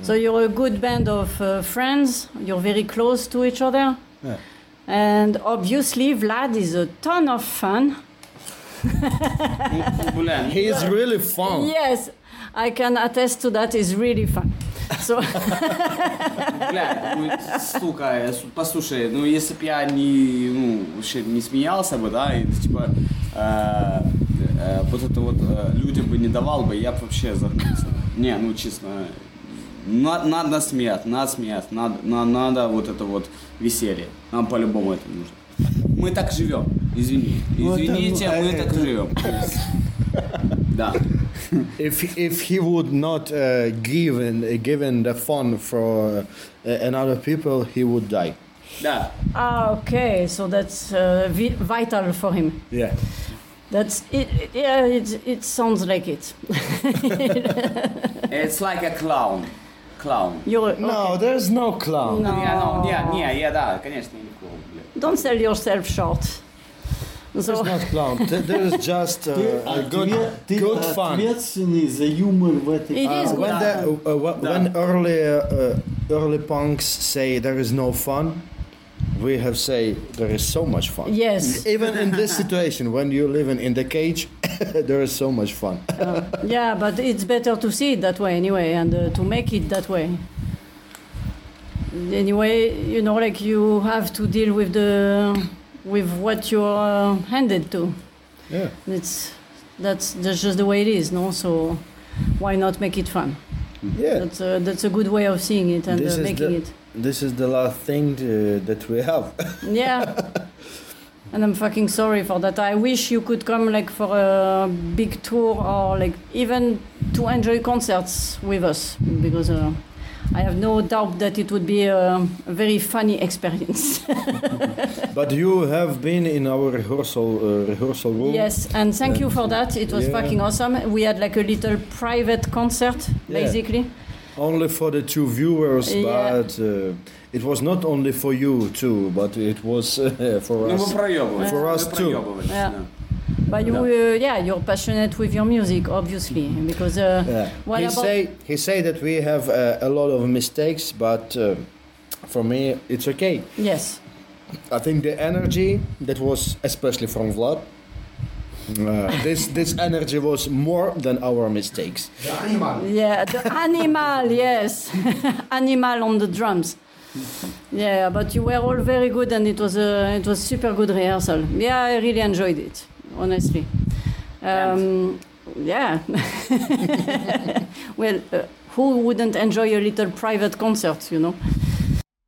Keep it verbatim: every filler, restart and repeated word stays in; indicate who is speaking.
Speaker 1: So you're a good band of uh, friends. You're very close to each other.
Speaker 2: Yeah.
Speaker 1: And obviously, Vlad is a ton of fun.
Speaker 2: He is really fun.
Speaker 1: Yes, I can attest to that. It's really fun. So
Speaker 3: Бля, ну, сука, послушай, ну, если бы я не, ну, вообще не смеялся бы, да, и, типа, э, э, вот это вот э, людям бы не давал бы, я бы вообще загнулся. Не, ну, честно, на, надо смеяться, надо смеяться, надо, на, надо вот это вот веселье. Нам по-любому это нужно. Мы так живем, извини, извините, мы так живем. Да.
Speaker 2: If if he would not uh, given uh, given the fun for uh, another people, he would die.
Speaker 3: Да.
Speaker 1: ah, okay, so that's uh, vi- vital for him.
Speaker 2: Yeah.
Speaker 1: That's it. it- Yeah, it it sounds like it.
Speaker 3: It's like a clown. Clown.
Speaker 1: You're
Speaker 2: No, there's no clown.
Speaker 1: No.
Speaker 3: Не, ну, не, не, я, да, конечно, я не клоун, блядь.
Speaker 1: Don't sell yourself short.
Speaker 2: There's
Speaker 1: So
Speaker 2: not clown. Th- There is just uh,
Speaker 4: Ты,
Speaker 2: a good
Speaker 4: отве- ты
Speaker 2: good fun.
Speaker 4: ответственный за юмор в этой...
Speaker 1: It is
Speaker 2: Uh,
Speaker 1: good.
Speaker 2: when the, uh, uh,
Speaker 3: Да.
Speaker 2: when early uh, early punks say there is no fun, we have say there is so much fun.
Speaker 1: yes,
Speaker 2: Even in this situation, when you're living in the cage, there is so much fun.
Speaker 1: uh, yeah, but it's better to see it that way anyway, and uh, to make it that way. Anyway, you know, like you have to deal with the with what you're uh, handed to.
Speaker 2: Yeah.
Speaker 1: It's that's that's just the way it is, no? So why not make it fun?
Speaker 2: Yeah.
Speaker 1: That's a, that's a good way of seeing it and
Speaker 2: This
Speaker 1: uh,
Speaker 2: is
Speaker 1: making
Speaker 2: the-
Speaker 1: it.
Speaker 2: This is the last thing uh, that we have.
Speaker 1: Yeah. And I'm fucking sorry for that. I wish you could come like for a big tour or like even to enjoy concerts with us because uh, I have no doubt that it would be a, a very funny experience.
Speaker 2: But you have been in our rehearsal uh, rehearsal room.
Speaker 1: Yes, and thank you for that. It was
Speaker 2: Yeah.
Speaker 1: fucking awesome. We had like a little private concert
Speaker 2: Yeah.
Speaker 1: basically.
Speaker 2: Only for the two viewers,
Speaker 1: Yeah.
Speaker 2: but uh, it was not only for you too, but it was uh, for
Speaker 3: Ну,
Speaker 2: us.
Speaker 3: мы проебывались.
Speaker 2: For us
Speaker 3: Мы
Speaker 2: too.
Speaker 3: проебывались,
Speaker 1: Yeah.
Speaker 3: да.
Speaker 1: But you,
Speaker 2: Yeah.
Speaker 1: uh, yeah, you're passionate with your music, obviously, because uh,
Speaker 2: Yeah.
Speaker 1: what
Speaker 2: He
Speaker 1: about?
Speaker 2: say he say that we have uh, a lot of mistakes, but uh, for me it's okay.
Speaker 1: Yes.
Speaker 2: I think the energy that was especially from Vlad. Uh, this this energy was more than our mistakes.
Speaker 1: Yeah, the animal, yes. Animal on the drums. Yeah, but you were all very good and it was a it was super good rehearsal. Yeah, I really enjoyed it, honestly. Um, yeah. Well, uh, who wouldn't enjoy a little private concert, you know?